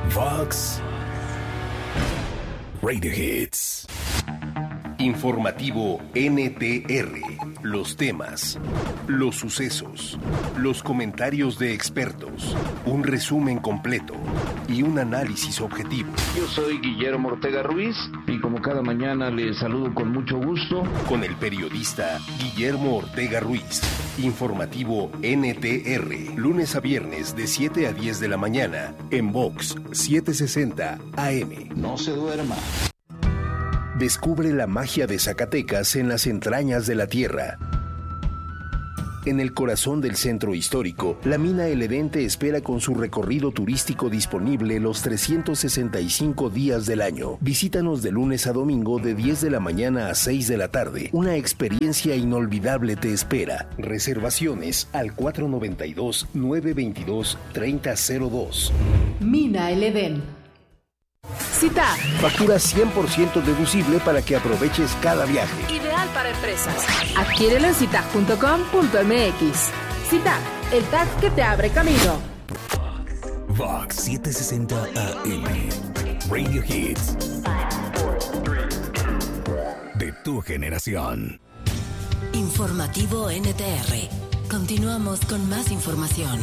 Vox Radio Hits. Informativo NTR. Los temas, los sucesos, los comentarios de expertos, un resumen completo y un análisis objetivo. Yo soy Guillermo Ortega Ruiz y como cada mañana les saludo con mucho gusto. Con el periodista Guillermo Ortega Ruiz. Informativo NTR. Lunes a viernes de 7 a 10 de la mañana en Vox 760 AM. No se duerma. Descubre la magia de Zacatecas en las entrañas de la tierra. En el corazón del centro histórico, la mina El Edén te espera con su recorrido turístico disponible los 365 días del año. Visítanos de lunes a domingo de 10 de la mañana a 6 de la tarde. Una experiencia inolvidable te espera. Reservaciones al 492-922-3002. Mina El Edén. CITAD. Factura 100% deducible para que aproveches cada viaje. Ideal para empresas. Adquiérelo en citag.com.mx. CITAD, el tag que te abre camino. Vox 760 AM. Radio Hits. De tu generación. Informativo NTR. Continuamos con más información.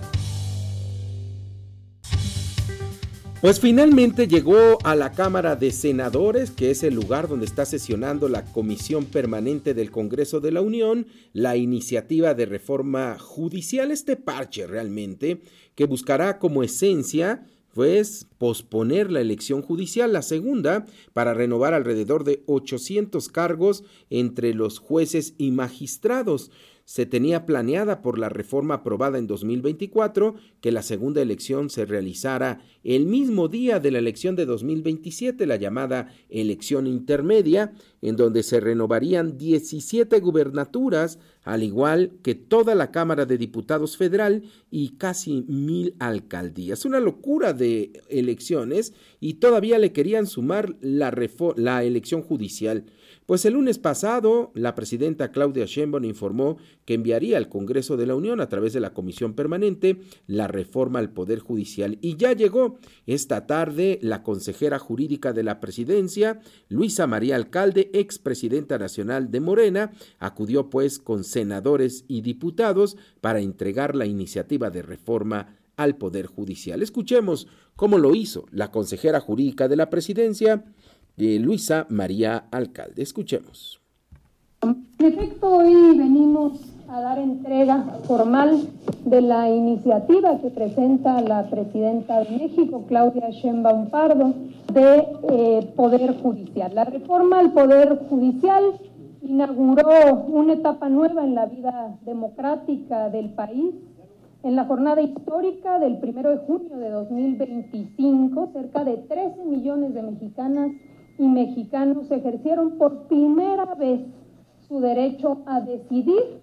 Pues finalmente llegó a la Cámara de Senadores, que es el lugar donde está sesionando la Comisión Permanente del Congreso de la Unión, la iniciativa de reforma judicial, este parche realmente, que buscará como esencia, pues, posponer la elección judicial, la segunda, para renovar alrededor de 800 cargos entre los jueces y magistrados. Se tenía planeada por la reforma aprobada en 2024 que la segunda elección se realizara el mismo día de la elección de 2027, la llamada elección intermedia, en donde se renovarían 17 gubernaturas, al igual que toda la Cámara de Diputados Federal y casi 1,000 alcaldías. Una locura de elecciones y todavía le querían sumar la elección judicial. Pues el lunes pasado, la presidenta Claudia Sheinbaum informó que enviaría al Congreso de la Unión a través de la Comisión Permanente la reforma al Poder Judicial. Y ya llegó esta tarde la consejera jurídica de la presidencia, Luisa María Alcalde, expresidenta nacional de Morena, acudió pues con senadores y diputados para entregar la iniciativa de reforma al Poder Judicial. Escuchemos cómo lo hizo la consejera jurídica de la presidencia, Luisa María Alcalde. Escuchemos. En efecto, hoy venimos a dar entrega formal de la iniciativa que presenta la presidenta de México, Claudia Sheinbaum Pardo, de Poder Judicial. La reforma al Poder Judicial inauguró una etapa nueva en la vida democrática del país. En la jornada histórica del 1 de junio de 2025, cerca de 13 millones de mexicanas y mexicanos ejercieron por primera vez su derecho a decidir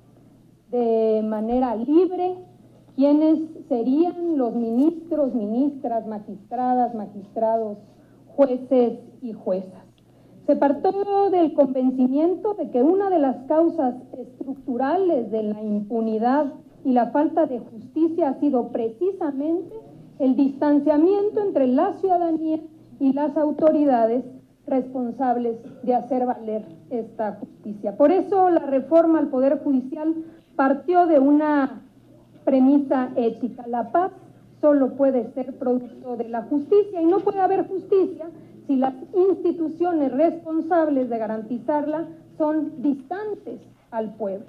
de manera libre quiénes serían los ministros, ministras, magistradas, magistrados, jueces y juezas. Se partió del convencimiento de que una de las causas estructurales de la impunidad y la falta de justicia ha sido precisamente el distanciamiento entre la ciudadanía y las autoridades responsables de hacer valer esta justicia. Por eso la reforma al Poder Judicial partió de una premisa ética. La paz solo puede ser producto de la justicia y no puede haber justicia si las instituciones responsables de garantizarla son distantes al pueblo.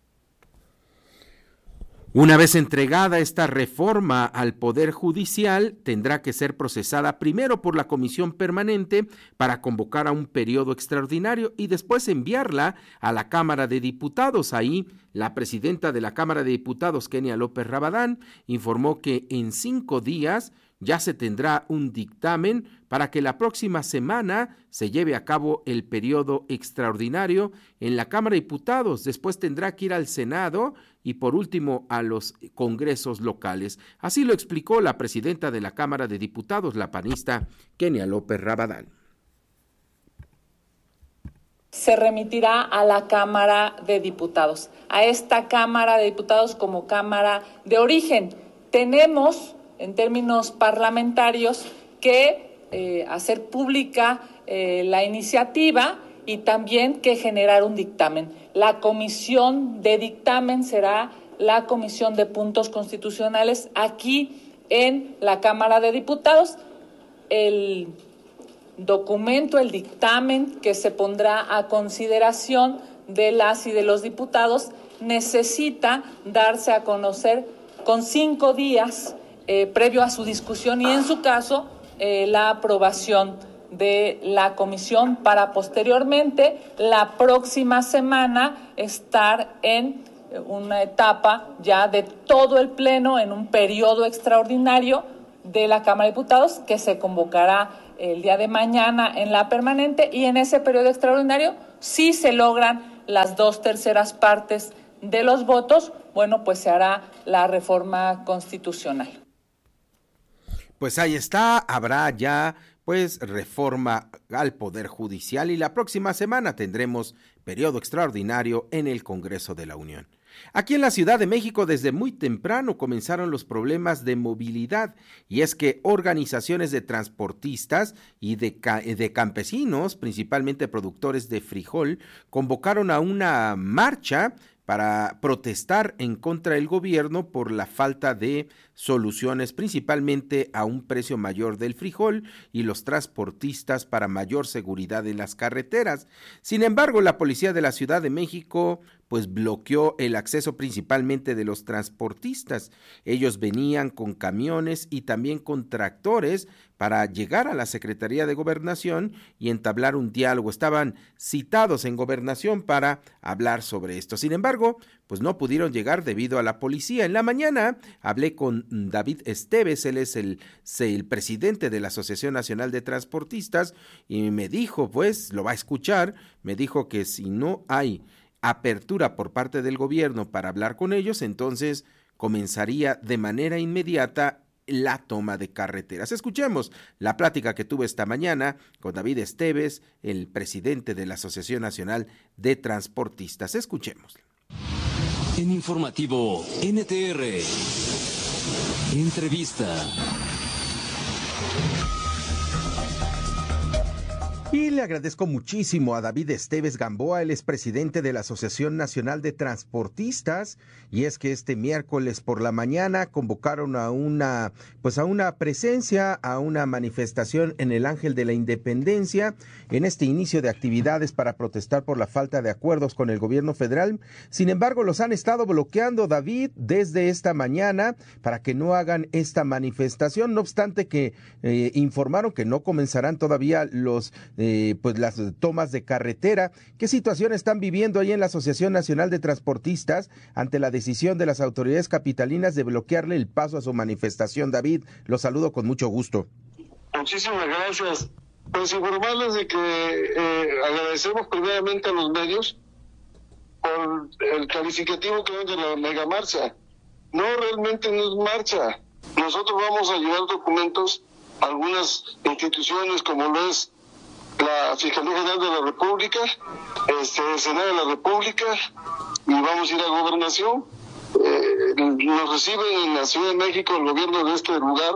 Una vez entregada esta reforma al Poder Judicial, tendrá que ser procesada primero por la Comisión Permanente para convocar a un periodo extraordinario y después enviarla a la Cámara de Diputados. Ahí, la presidenta de la Cámara de Diputados, Kenia López Rabadán, informó que en 5 días ya se tendrá un dictamen para que la próxima semana se lleve a cabo el periodo extraordinario en la Cámara de Diputados. Después tendrá que ir al Senado y por último a los congresos locales. Así lo explicó la presidenta de la Cámara de Diputados, la panista Kenia López Rabadán. Se remitirá a la Cámara de Diputados, a esta Cámara de Diputados como Cámara de origen. Tenemos en términos parlamentarios que hacer pública la iniciativa y también que generar un dictamen. La comisión de dictamen será la Comisión de Puntos Constitucionales aquí en la Cámara de Diputados. El documento, el dictamen que se pondrá a consideración de las y de los diputados necesita darse a conocer con 5 días previo a su discusión y en su caso la aprobación de la comisión para posteriormente la próxima semana estar en una etapa ya de todo el pleno en un periodo extraordinario de la Cámara de Diputados que se convocará el día de mañana en la permanente y en ese periodo extraordinario si se logran las 2/3 partes de los votos, bueno, pues se hará la reforma constitucional. Pues ahí está, habrá ya pues reforma al Poder Judicial y la próxima semana tendremos periodo extraordinario en el Congreso de la Unión. Aquí en la Ciudad de México desde muy temprano comenzaron los problemas de movilidad y es que organizaciones de transportistas y de campesinos, principalmente productores de frijol, convocaron a una marcha para protestar en contra del gobierno por la falta de soluciones, principalmente a un precio mayor del frijol y los transportistas para mayor seguridad en las carreteras. Sin embargo, la policía de la Ciudad de México pues bloqueó el acceso principalmente de los transportistas. Ellos venían con camiones y también con tractores para llegar a la Secretaría de Gobernación y entablar un diálogo. Estaban citados en Gobernación para hablar sobre esto. Sin embargo, pues no pudieron llegar debido a la policía. En la mañana hablé con David Esteves, él es el presidente de la Asociación Nacional de Transportistas y me dijo, pues lo va a escuchar, me dijo que si no hay apertura por parte del gobierno para hablar con ellos, entonces comenzaría de manera inmediata la toma de carreteras. Escuchemos la plática que tuve esta mañana con David Esteves, el presidente de la Asociación Nacional de Transportistas. Escuchemos. En Informativo NTR, entrevista. Y le agradezco muchísimo a David Esteves Gamboa, él es presidente de la Asociación Nacional de Transportistas, y es que este miércoles por la mañana convocaron a una presencia, a una manifestación en el Ángel de la Independencia, en este inicio de actividades para protestar por la falta de acuerdos con el gobierno federal. Sin embargo, los han estado bloqueando, David, desde esta mañana para que no hagan esta manifestación, no obstante que informaron que no comenzarán todavía las tomas de carretera. ¿Qué situación están viviendo ahí en la Asociación Nacional de Transportistas ante la decisión de las autoridades capitalinas de bloquearle el paso a su manifestación? David, los saludo con mucho gusto. Muchísimas gracias. Pues informarles de que agradecemos primeramente a los medios por el calificativo que dan de la megamarcha. No, realmente no es marcha. Nosotros vamos a llevar documentos a algunas instituciones como lo es la Fiscalía General de la República, el Senado de la República, y vamos a ir a Gobernación. Nos reciben en la Ciudad de México el gobierno de este lugar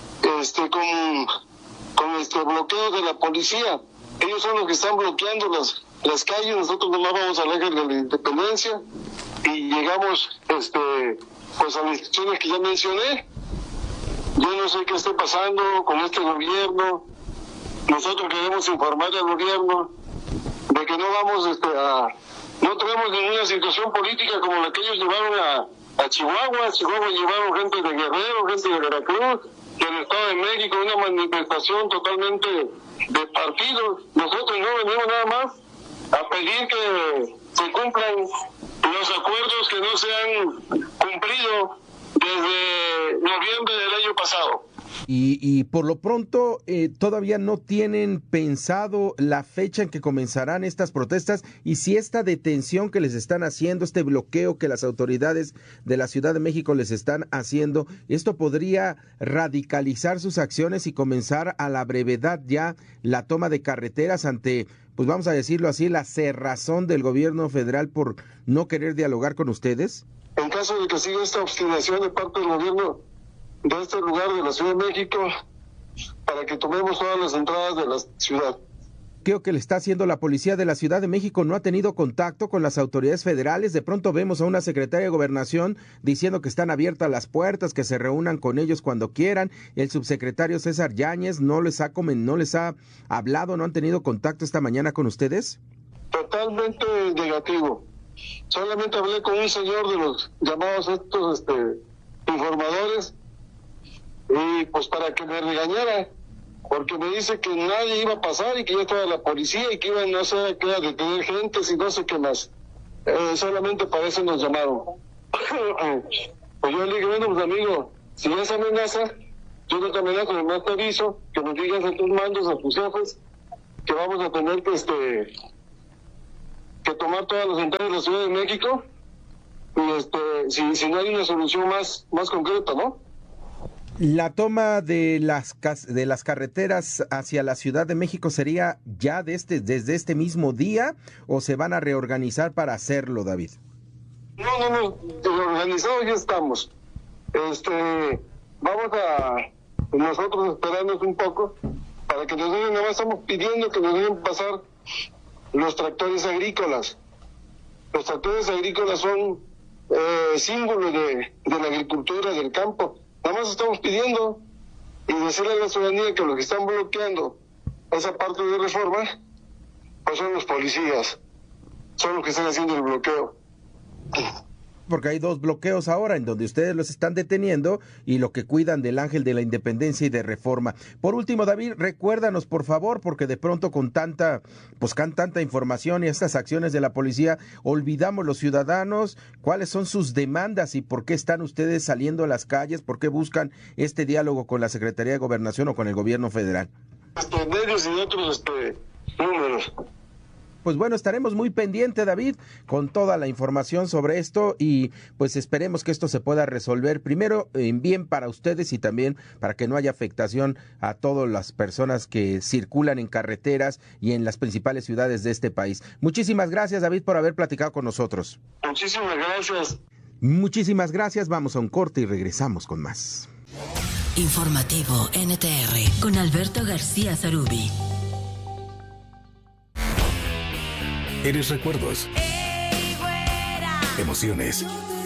con bloqueo de la policía. Ellos son los que están bloqueando las calles. Nosotros nomás vamos al Ángel de la Independencia y llegamos pues a las instituciones que ya mencioné. Yo no sé qué esté pasando con este gobierno. Nosotros queremos informar al gobierno de que no vamos no tenemos ninguna situación política como la que ellos llevaron a Chihuahua. A Chihuahua llevaron gente de Guerrero, gente de Veracruz, del Estado de México, una manifestación totalmente de partidos. Nosotros no venimos nada más a pedir que se cumplan los acuerdos que no se han cumplido desde noviembre del año pasado. Y por lo pronto todavía no tienen pensado la fecha en que comenzarán estas protestas y si esta detención que les están haciendo, este bloqueo que las autoridades de la Ciudad de México les están haciendo, esto podría radicalizar sus acciones y comenzar a la brevedad ya la toma de carreteras ante, pues vamos a decirlo así, la cerrazón del gobierno federal por no querer dialogar con ustedes. En caso de que siga esta obstinación de parte del gobierno, de este lugar de la Ciudad de México para que tomemos todas las entradas de la ciudad. ¿Qué que le está haciendo la policía de la Ciudad de México? ¿No ha tenido contacto con las autoridades federales? De pronto vemos a una secretaria de Gobernación diciendo que están abiertas las puertas, que se reúnan con ellos cuando quieran. El subsecretario César Yáñez no les ha hablado, ¿no han tenido contacto esta mañana con ustedes? Totalmente negativo. Solamente hablé con un señor de los llamados estos informadores y pues para que me regañara, porque me dice que nadie iba a pasar y que ya estaba la policía y que iban no sé a qué a detener gente y no sé qué más. Solamente para eso nos llamaron. Pues yo le dije, bueno, pues amigo, si es amenaza, yo no te amenazo, además te aviso, que nos digas a tus mandos, a tus jefes, que vamos a tener que tomar todas las entradas de la Ciudad de México y si no hay una solución más concreta, ¿no? ¿La toma de las carreteras hacia la Ciudad de México sería ya desde este mismo día o se van a reorganizar para hacerlo, David? No, organizados ya estamos. Vamos a nosotros esperarnos un poco para que nos den, nada más estamos pidiendo que nos dejen pasar los tractores agrícolas. Los tractores agrícolas son símbolos de la agricultura, del campo. Nada más estamos pidiendo y decirle a la ciudadanía que los que están bloqueando esa parte de Reforma, pues son los policías, son los que están haciendo el bloqueo. Porque hay 2 bloqueos ahora en donde ustedes los están deteniendo y lo que cuidan del Ángel de la Independencia y de Reforma. Por último, David, recuérdanos por favor, porque de pronto con tanta información y estas acciones de la policía, olvidamos los ciudadanos, cuáles son sus demandas y por qué están ustedes saliendo a las calles, por qué buscan este diálogo con la Secretaría de Gobernación o con el gobierno federal. Medios y otros números. Pues bueno, estaremos muy pendientes, David, con toda la información sobre esto y pues esperemos que esto se pueda resolver primero en bien para ustedes y también para que no haya afectación a todas las personas que circulan en carreteras y en las principales ciudades de este país. Muchísimas gracias, David, por haber platicado con nosotros. Muchísimas gracias. Muchísimas gracias. Vamos a un corte y regresamos con más. Informativo NTR con Alberto García Zarubi. Eres recuerdos, emociones,